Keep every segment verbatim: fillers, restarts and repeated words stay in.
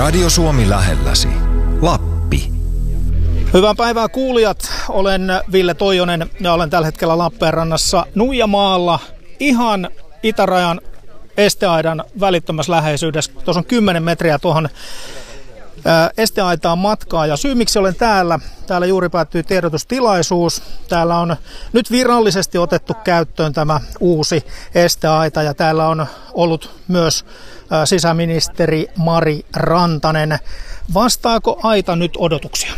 Radio Suomi lähelläsi. Lappi. Hyvää päivää kuulijat. Olen Ville Toijonen ja olen tällä hetkellä Lappeenrannassa Nuijamaalla ihan itärajan esteaidan välittömässä läheisyydessä. Tuossa on kymmenen metriä tuohon esteaitaan matkaa ja syy miksi olen täällä, täällä juuri päättyy tiedotustilaisuus. Täällä on nyt virallisesti otettu käyttöön tämä uusi esteaita ja täällä on ollut myös sisäministeri Mari Rantanen. Vastaako aita nyt odotuksia?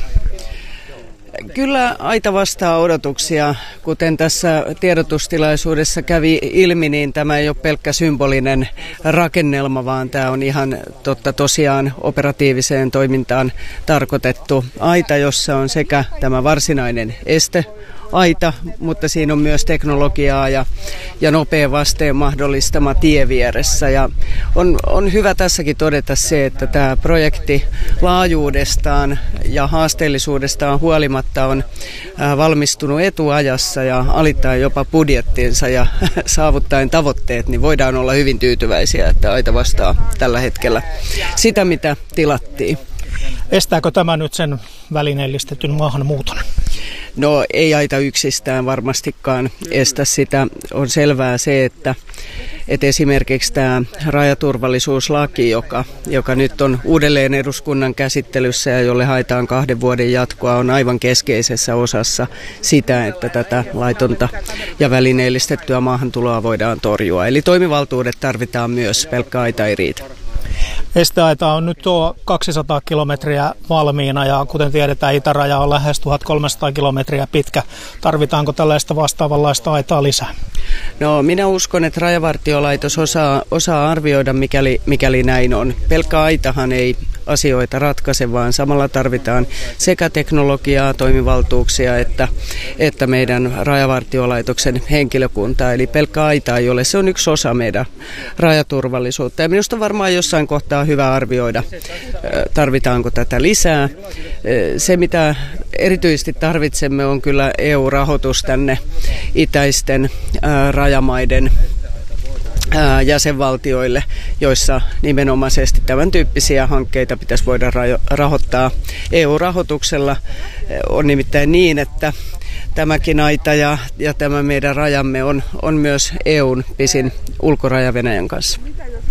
Kyllä aita vastaa odotuksia. Kuten tässä tiedotustilaisuudessa kävi ilmi, niin tämä ei ole pelkkä symbolinen rakennelma, vaan tämä on ihan totta tosiaan operatiiviseen toimintaan tarkoitettu aita, jossa on sekä tämä varsinainen este, aita, mutta siinä on myös teknologiaa ja, ja nopea vasteen mahdollistama tie vieressä. Ja on, on hyvä tässäkin todeta se, että tämä projekti laajuudestaan ja haasteellisuudestaan huolimatta on valmistunut etuajassa ja alittaen jopa budjettinsa ja saavuttaen tavoitteet, niin voidaan olla hyvin tyytyväisiä, että aita vastaa tällä hetkellä sitä, mitä tilattiin. Estääkö tämä nyt sen välineellistetyn maahanmuuton? No ei aita yksistään varmastikaan estä sitä. On selvää se, että, että esimerkiksi tämä rajaturvallisuuslaki, joka, joka nyt on uudelleen eduskunnan käsittelyssä ja jolle haetaan kahden vuoden jatkoa, on aivan keskeisessä osassa sitä, että tätä laitonta ja välineellistettyä maahantuloa voidaan torjua. Eli toimivaltuudet tarvitaan myös, pelkkä aita ei riitä. Esteaita on nyt tuo kaksisataa kilometriä valmiina ja kuten tiedetään, itäraja on lähes tuhatkolmesataa kilometriä pitkä. Tarvitaanko tällaista vastaavanlaista aitaa lisää? No minä uskon, että Rajavartiolaitos osaa, osaa arvioida, mikäli, mikäli näin on. Pelkkä aitahan ei asioita ratkaise, vaan samalla tarvitaan sekä teknologiaa, toimivaltuuksia että, että meidän Rajavartiolaitoksen henkilökuntaa. Eli pelkkä aita ei ole, se on yksi osa meidän rajaturvallisuutta. Ja minusta varmaan jossain kohtaa on hyvä arvioida, tarvitaanko tätä lisää. Se, mitä erityisesti tarvitsemme, on kyllä E U-rahoitus tänne itäisten rajamaiden jäsenvaltioille, joissa nimenomaisesti tämän tyyppisiä hankkeita pitäisi voida rahoittaa E U-rahoituksella. On nimittäin niin, että tämäkin aita ja, ja tämä meidän rajamme on, on myös E U:n pisin ulkoraja Venäjän kanssa.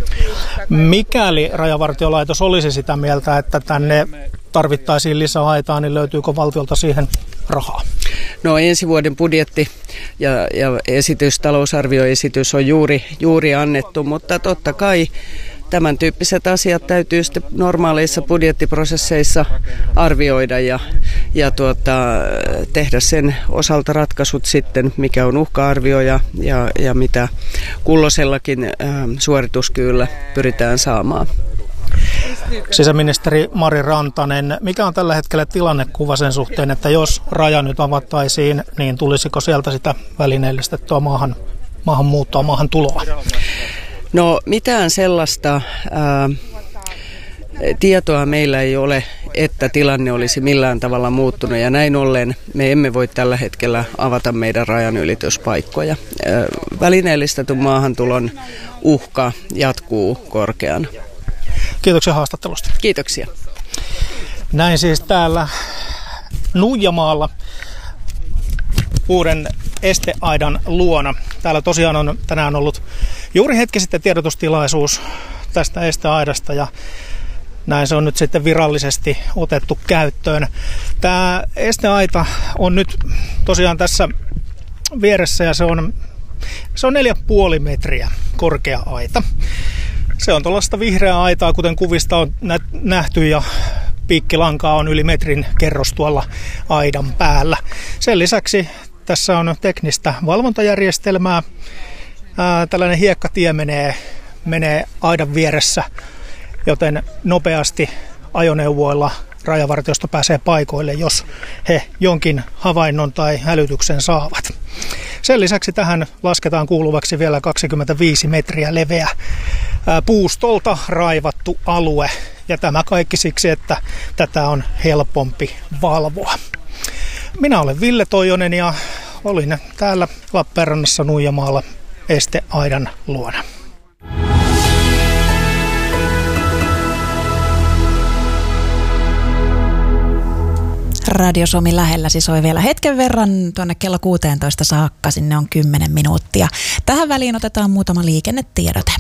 Mikäli Rajavartiolaitos olisi sitä mieltä, että tänne tarvittaisiin lisää aitaa, niin löytyykö valtiolta siihen rahaa? No ensi vuoden budjetti ja, ja esitys, talousarvioesitys on juuri, juuri annettu, mutta totta kai tämän tyyppiset asiat täytyy sitten normaaleissa budjettiprosesseissa arvioida ja, ja tuota, tehdä sen osalta ratkaisut sitten, mikä on uhka-arvio ja, ja, ja mitä kulloisellakin äh, suorituskyvyllä pyritään saamaan. Sisäministeri Mari Rantanen, mikä on tällä hetkellä tilannekuva sen suhteen, että jos raja nyt avattaisiin, niin tulisiko sieltä sitä välineellistettyä maahan, maahanmuuttoa, maahan tuloa? No mitään sellaista ää, tietoa meillä ei ole, että tilanne olisi millään tavalla muuttunut ja näin ollen me emme voi tällä hetkellä avata meidän rajanylityspaikkoja. Ää, välineellistetyn maahantulon uhka jatkuu korkeana. Kiitoksia haastattelusta. Kiitoksia. Näin siis täällä Nuijamaalla uuden esteaidan luona. Täällä tosiaan on tänään ollut juuri hetki sitten tiedotustilaisuus tästä esteaidasta ja näin se on nyt sitten virallisesti otettu käyttöön. Tämä esteaita on nyt tosiaan tässä vieressä ja se on, se on neljä pilkku viisi metriä korkea aita. Se on tuollaista vihreää aitaa, kuten kuvista on nähty ja piikkilankaa on yli metrin kerros tuolla aidan päällä. Sen lisäksi tässä on teknistä valvontajärjestelmää. Ää, tällainen hiekkatie menee, menee aidan vieressä, joten nopeasti ajoneuvoilla Rajavartiosto pääsee paikoille, jos he jonkin havainnon tai hälytyksen saavat. Sen lisäksi tähän lasketaan kuuluvaksi vielä kaksikymmentäviisi metriä leveä ää, puustolta raivattu alue. Ja tämä kaikki siksi, että tätä on helpompi valvoa. Minä olen Ville Toijonen ja olin täällä Lappeenrannassa Nuijamaalla esteaidan luona. Radio Suomi lähelläsi soi vielä hetken verran tuonne kello kuusitoista saakka, sinne on kymmenen minuuttia. Tähän väliin otetaan muutama liikennetiedote.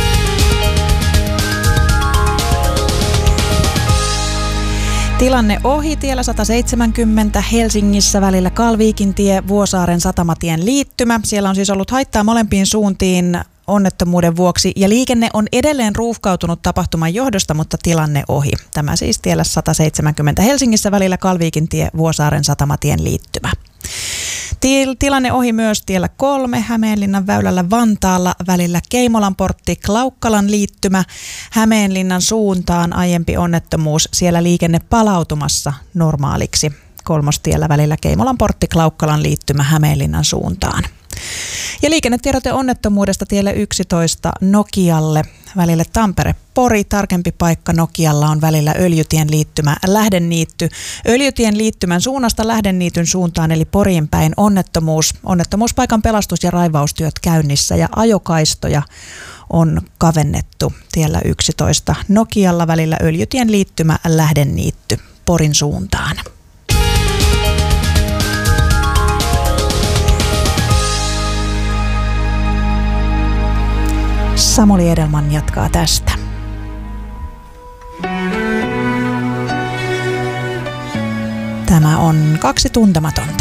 Tilanne ohi tiellä sata seitsemänkymmentä Helsingissä välillä Kalviikintie, Vuosaaren satamatien liittymä. Siellä on siis ollut haittaa molempiin suuntiin onnettomuuden vuoksi ja liikenne on edelleen ruuhkautunut tapahtuman johdosta, mutta tilanne ohi. Tämä siis tiellä sata seitsemänkymmentä Helsingissä välillä Kalviikintie, Vuosaaren satamatien liittymä. Tilanne ohi myös tiellä kolme Hämeenlinnan väylällä Vantaalla välillä Keimolan portti Klaukkalan liittymä. Hämeenlinnan suuntaan aiempi onnettomuus, siellä liikenne palautumassa normaaliksi. Kolmostiellä välillä Keimolan portti Klaukkalan liittymä Hämeenlinnan suuntaan. Ja liikennetiedote onnettomuudesta tielle yksitoista Nokialle välille Tampere-Pori. Tarkempi paikka Nokialla on välillä Öljytien liittymä Lähdeniitty. Öljytien liittymän suunnasta Lähdeniityn suuntaan eli Poriin päin onnettomuus. Onnettomuuspaikan pelastus- ja raivaustyöt käynnissä ja ajokaistoja on kavennettu tiellä yksitoista Nokialla välillä Öljytien liittymä Lähdeniitty Porin suuntaan. Samuli Edelman jatkaa tästä. Tämä on Kaksi tuntematonta.